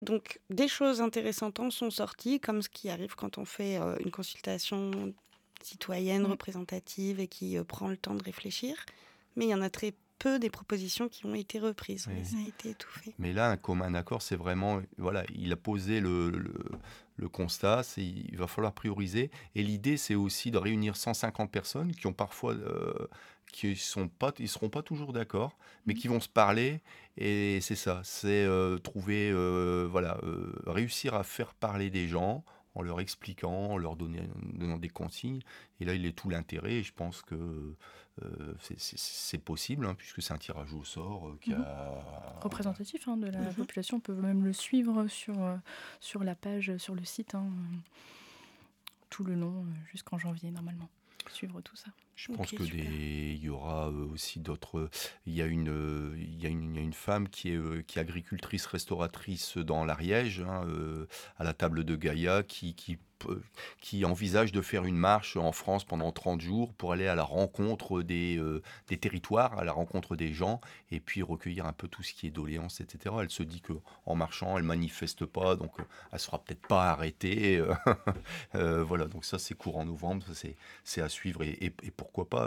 Donc des choses intéressantes en sont sorties, comme ce qui arrive quand on fait, une consultation citoyenne, Mmh. représentative et qui, prend le temps de réfléchir. Mais il y en a très peu des propositions qui ont été reprises, oui, Oui. ça a Mmh. été étouffé. Mais là, un commun accord, c'est vraiment, voilà, il a posé le constat, c'est il va falloir prioriser et l'idée, c'est aussi de réunir 150 personnes qui ont parfois, ils seront pas toujours d'accord, mais Mmh. qui vont se parler et c'est ça, c'est, trouver, voilà, réussir à faire parler des gens en leur expliquant, en leur donnant des consignes et là, il est tout l'intérêt et je pense que, c'est possible, hein, puisque c'est un tirage au sort, qui Mmh. a Ouais. voilà. Représentatif, hein, de la Mmh. population. On peut même le suivre sur la page, sur le site, hein, tout le long, jusqu'en janvier normalement. Suivre tout ça. Je pense OK, que super. il y aura, aussi d'autres, il y a une femme qui est agricultrice restauratrice dans l'Ariège, hein, à la table de Gaïa, qui envisage de faire une marche en France pendant 30 jours pour aller à la rencontre des territoires, à la rencontre des gens et puis recueillir un peu tout ce qui est doléances et cetera. Elle se dit que en marchant, elle manifeste pas, donc, elle sera peut-être pas arrêtée, voilà, donc ça, c'est courant novembre, ça c'est à suivre et pourquoi pas,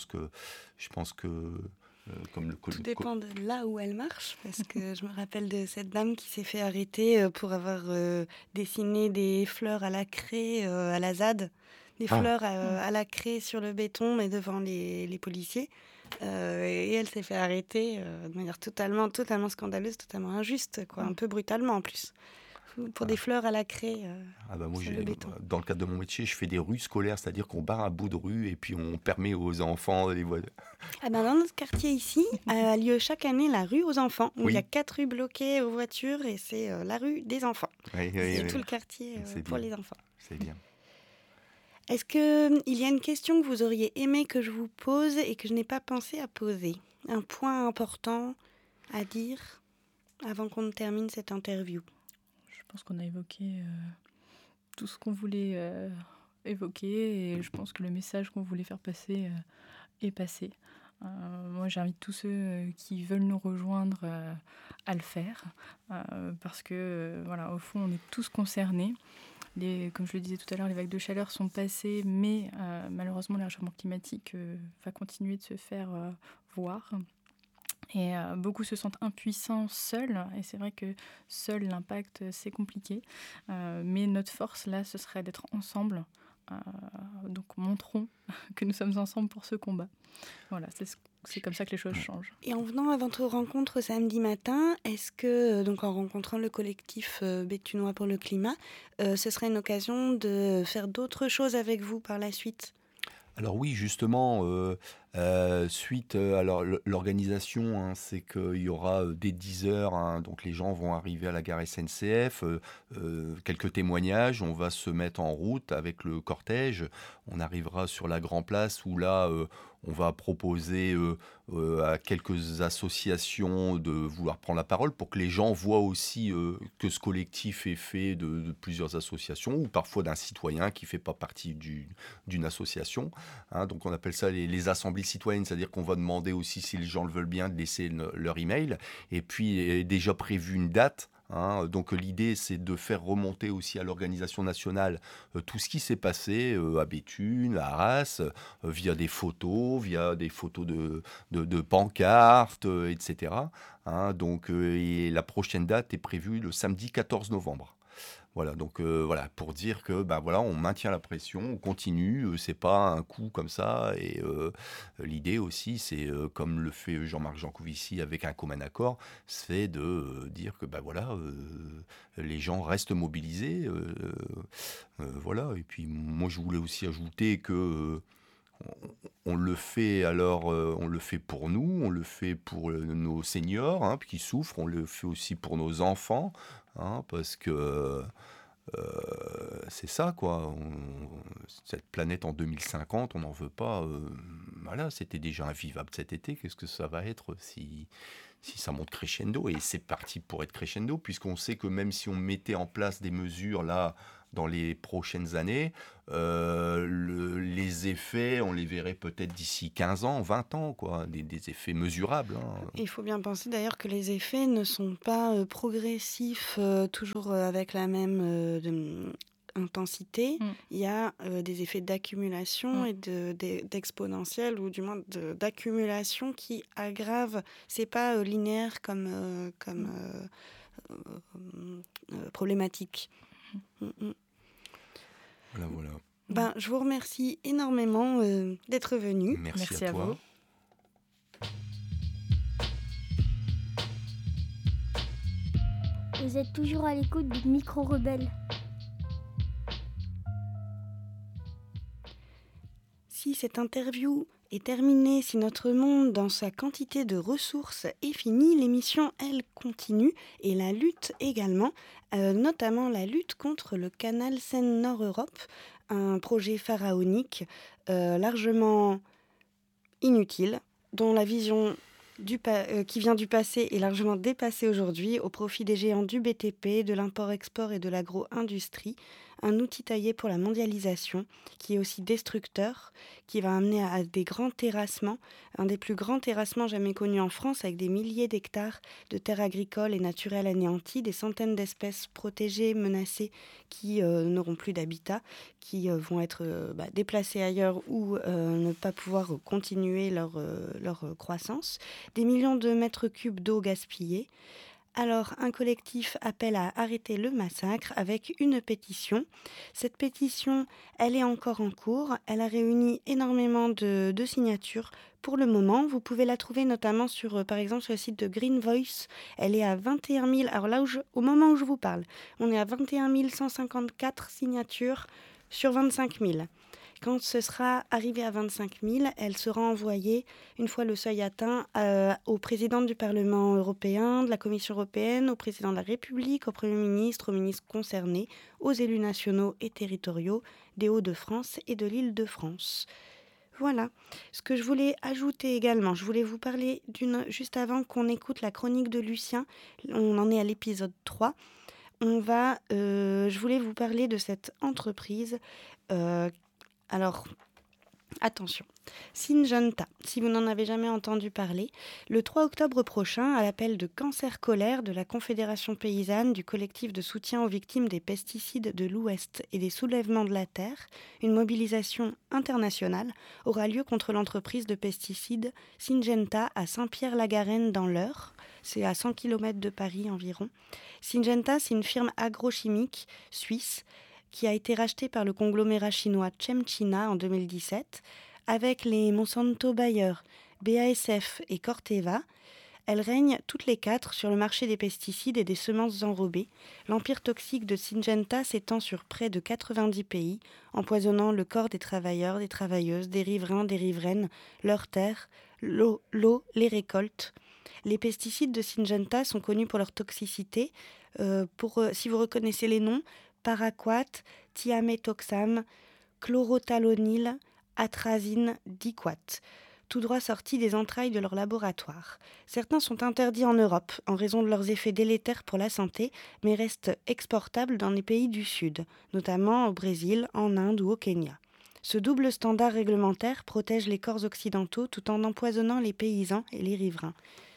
je pense que, comme Tout dépend de là où elle marche, parce que je me rappelle de cette dame qui s'est fait arrêter, pour avoir, dessiné des fleurs à la craie, à la ZAD. Des ah! fleurs, à la craie sur le béton, mais devant les policiers, et elle s'est fait arrêter, de manière totalement scandaleuse, totalement injuste, quoi, un peu brutalement en plus. Pour des Ah, fleurs à la craie, ah bah, moi sur le j'ai béton. dans le cadre de mon métier, je fais des rues scolaires, c'est-à-dire qu'on barre un bout de rue et puis on permet aux enfants les voies Ah ben, dans notre quartier ici, a lieu chaque année la rue aux enfants, où il y a oui, 4 rues bloquées aux voitures et c'est, la rue des enfants. oui, oui, C'est oui, tout le quartier, c'est pour bien, les enfants. c'est bien. Est-ce que, il y a une question que vous auriez aimé que je vous pose et que je n'ai pas pensé à poser? Un point important à dire avant qu'on ne termine cette interview? Je pense qu'on a évoqué tout ce qu'on voulait évoquer et je pense que le message qu'on voulait faire passer est passé. Moi, j'invite tous ceux qui veulent nous rejoindre à le faire parce que, voilà, au fond, on est tous concernés. Comme je le disais tout à l'heure, les vagues de chaleur sont passées, mais malheureusement, le réchauffement climatique va continuer de se faire voir. Et beaucoup se sentent impuissants seuls, et c'est vrai que seul l'impact, c'est compliqué. Mais notre force, là, ce serait d'être ensemble. Euh, donc montrons que nous sommes ensemble pour ce combat. Voilà, c'est comme ça que les choses changent. Et en venant à votre rencontre samedi matin, est-ce que, donc en rencontrant le collectif Béthunois pour le climat, ce serait une occasion de faire d'autres choses avec vous par la suite? Alors oui, justement, suite, alors l'organisation, hein, c'est qu'il y aura, dès 10 heures, hein, donc les gens vont arriver à la gare SNCF, quelques témoignages, on va se mettre en route avec le cortège. On arrivera sur la Grand Place où là, on va proposer, à quelques associations de vouloir prendre la parole pour que les gens voient aussi, que ce collectif est fait de plusieurs associations ou parfois d'un citoyen qui fait pas partie d'une association. Hein, donc on appelle ça les assemblées citoyennes, c'est-à-dire qu'on va demander aussi si les gens le veulent bien de laisser leur email. Et puis est déjà prévu une date. Hein, donc l'idée c'est de faire remonter aussi à l'organisation nationale tout ce qui s'est passé à Béthune, à Arras, via des photos de pancartes, etc. Hein, donc et la prochaine date est prévue le samedi 14 novembre. Voilà, donc voilà, pour dire que, ben, voilà, on maintient la pression, on continue, c'est pas un coup comme ça et l'idée aussi, c'est, comme le fait Jean-Marc Jancovici avec un commun accord, c'est de, dire que, ben, voilà, les gens restent mobilisés, voilà et puis moi, je voulais aussi ajouter que, on le fait alors, on le fait pour nous, on le fait pour, nos seniors, hein, qui souffrent, on le fait aussi pour nos enfants, hein, parce que, c'est ça quoi, cette planète en 2050, on n'en veut pas, voilà, c'était déjà invivable cet été, qu'est-ce que ça va être si ça monte crescendo? Et c'est parti pour être crescendo, puisqu'on sait que même si on mettait en place des mesures là, dans les prochaines années. Les effets, on les verrait peut-être d'ici 15 ans, 20 ans, quoi, des effets mesurables. Il faut bien penser d'ailleurs que les effets ne sont pas progressifs, toujours avec la même intensité. Il y a des effets d'accumulation et d'exponentielle, ou du moins d'accumulation qui aggravent. C'est pas linéaire comme problématique. Voilà. Je vous remercie énormément d'être venu. Merci à toi. vous. Vous êtes toujours à l'écoute du Micro Rebelle. Si cette interview est terminée, si notre monde dans sa quantité de ressources est fini, l'émission, elle, continue, et la lutte également, notamment la lutte contre le canal Seine-Nord-Europe, un projet pharaonique largement inutile, dont la vision qui vient du passé est largement dépassée aujourd'hui au profit des géants du BTP, de l'import-export et de l'agro-industrie, un outil taillé pour la mondialisation qui est aussi destructeur, qui va amener à des grands terrassements, un des plus grands terrassements jamais connus en France, avec des milliers d'hectares de terres agricoles et naturelles anéanties, des centaines d'espèces protégées, menacées, qui n'auront plus d'habitat, qui vont être déplacées ailleurs ou ne pas pouvoir continuer leur croissance, des millions de mètres cubes d'eau gaspillée. Alors, un collectif appelle à arrêter le massacre avec une pétition. Cette pétition, elle est encore en cours. Elle a réuni énormément de signatures. Pour le moment, vous pouvez la trouver notamment par exemple, sur le site de Green Voice. Elle est à 21 000. Alors là, au moment où je vous parle, on est à 21 154 signatures sur 25 000. Quand ce sera arrivé à 25 000, elle sera envoyée, une fois le seuil atteint, au président du Parlement européen, de la Commission européenne, au président de la République, au Premier ministre, aux ministres concernés, aux élus nationaux et territoriaux des Hauts-de-France et de l'Île-de-France. Voilà. Ce que je voulais ajouter également, je voulais vous parler juste avant qu'on écoute la chronique de Lucien, on en est à l'épisode 3, je voulais vous parler de cette entreprise. Alors, attention, Syngenta, si vous n'en avez jamais entendu parler, le 3 octobre prochain, à l'appel de Cancer Colère de la Confédération paysanne, du collectif de soutien aux victimes des pesticides de l'Ouest et des soulèvements de la terre, une mobilisation internationale aura lieu contre l'entreprise de pesticides Syngenta à Saint-Pierre-la-Garenne dans l'Eure. C'est à 100 km de Paris environ. Syngenta, c'est une firme agrochimique suisse qui a été rachetée par le conglomérat chinois ChemChina en 2017, avec les Monsanto Bayer, BASF et Corteva. Elles règnent toutes les quatre sur le marché des pesticides et des semences enrobées. L'empire toxique de Syngenta s'étend sur près de 90 pays, empoisonnant le corps des travailleurs, des travailleuses, des riverains, des riveraines, leurs terres, l'eau, les récoltes. Les pesticides de Syngenta sont connus pour leur toxicité. Si vous reconnaissez les noms, paraquat, thiaméthoxam, chlorothalonil, atrazine, diquat, tout droit sortis des entrailles de leur laboratoire. Certains sont interdits en Europe en raison de leurs effets délétères pour la santé, mais restent exportables dans les pays du Sud, notamment au Brésil, en Inde ou au Kenya. Ce double standard réglementaire protège les corps occidentaux tout en empoisonnant les paysans et les riverains.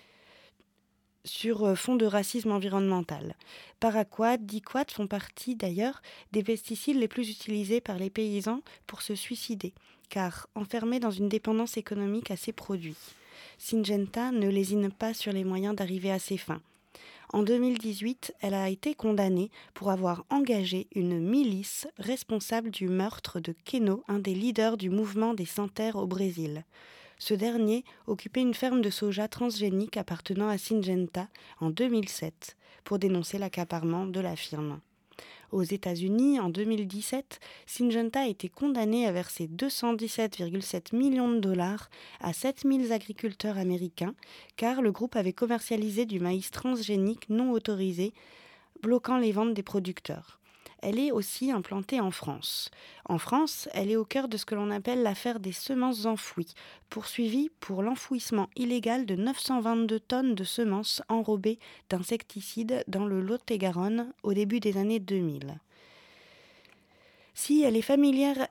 Sur fond de racisme environnemental. Paraquat, diquat font partie d'ailleurs des pesticides les plus utilisés par les paysans pour se suicider, car enfermés dans une dépendance économique à ces produits. Syngenta ne lésine pas sur les moyens d'arriver à ses fins. En 2018, elle a été condamnée pour avoir engagé une milice responsable du meurtre de Keno, un des leaders du mouvement des Sans-Terre au Brésil. Ce dernier occupait une ferme de soja transgénique appartenant à Syngenta en 2007 pour dénoncer l'accaparement de la firme. Aux États-Unis, en 2017, Syngenta a été condamné à verser 217,7 millions de dollars à 7000 agriculteurs américains car le groupe avait commercialisé du maïs transgénique non autorisé, bloquant les ventes des producteurs. Elle est aussi implantée en France. En France, elle est au cœur de ce que l'on appelle l'affaire des semences enfouies, poursuivie pour l'enfouissement illégal de 922 tonnes de semences enrobées d'insecticides dans le Lot-et-Garonne au début des années 2000. Si elle est familière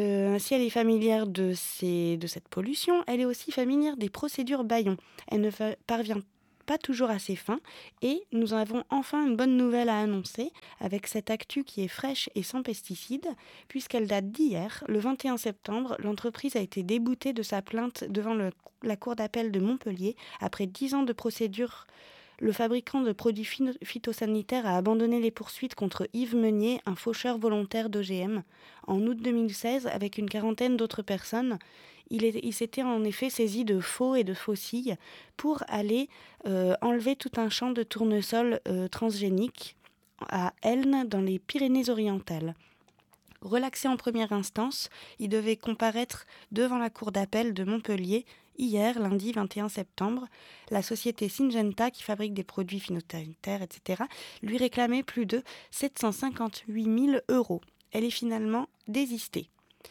de cette pollution, elle est aussi familière des procédures Bayon. Elle ne parvient pas toujours à ses fins et nous avons enfin une bonne nouvelle à annoncer avec cette actu qui est fraîche et sans pesticides puisqu'elle date d'hier. Le 21 septembre, l'entreprise a été déboutée de sa plainte devant la cour d'appel de Montpellier après 10 ans de procédure. Le fabricant de produits phytosanitaires a abandonné les poursuites contre Yves Meunier, un faucheur volontaire d'OGM. En août 2016, avec une quarantaine d'autres personnes, il s'était en effet saisi de faux et de faucilles pour aller enlever tout un champ de tournesol transgénique à Elne, dans les Pyrénées-Orientales. Relaxé en première instance, il devait comparaître devant la cour d'appel de Montpellier hier, lundi 21 septembre. La société Syngenta, qui fabrique des produits phytosanitaires, etc., lui réclamait plus de 758 000 €. Elle est finalement désistée.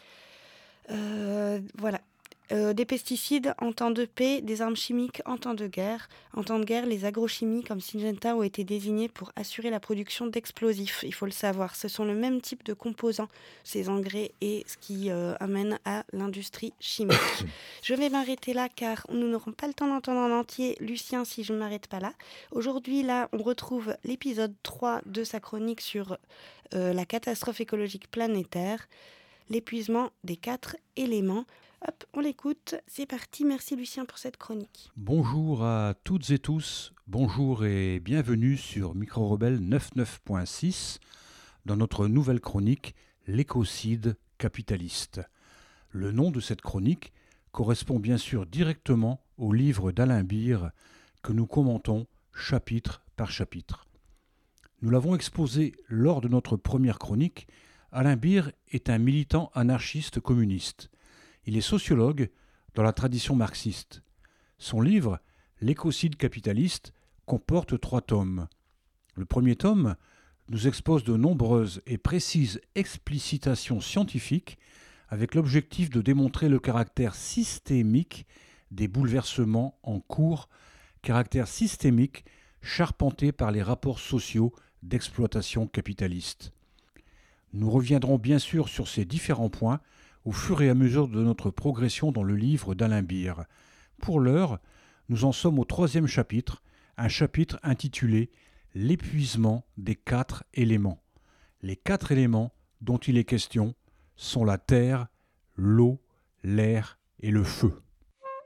Voilà. Des pesticides en temps de paix, des armes chimiques en temps de guerre. En temps de guerre, les agrochimies comme Syngenta ont été désignées pour assurer la production d'explosifs. Il faut le savoir, ce sont le même type de composants, ces engrais, et ce qui amène à l'industrie chimique. Je vais m'arrêter là car nous n'aurons pas le temps d'entendre en entier Lucien si je ne m'arrête pas là. Aujourd'hui, là, on retrouve l'épisode 3 de sa chronique sur la catastrophe écologique planétaire, l'épuisement des 4 éléments. Hop, on l'écoute, c'est parti. Merci Lucien pour cette chronique. Bonjour à toutes et tous, bonjour et bienvenue sur Micro Rebelle 99.6 dans notre nouvelle chronique L'écocide capitaliste. Le nom de cette chronique correspond bien sûr directement au livre d'Alain Beer que nous commentons chapitre par chapitre. Nous l'avons exposé lors de notre première chronique. Alain Beer est un militant anarchiste communiste. Il est sociologue dans la tradition marxiste. Son livre, L'écocide capitaliste, comporte 3 tomes. Le premier tome nous expose de nombreuses et précises explicitations scientifiques avec l'objectif de démontrer le caractère systémique des bouleversements en cours, caractère systémique charpenté par les rapports sociaux d'exploitation capitaliste. Nous reviendrons bien sûr sur ces différents points au fur et à mesure de notre progression dans le livre d'Alain Beer. Pour l'heure, nous en sommes au 3e chapitre, un chapitre intitulé « L'épuisement des 4 éléments ». Les 4 éléments dont il est question sont la terre, l'eau, l'air et le feu.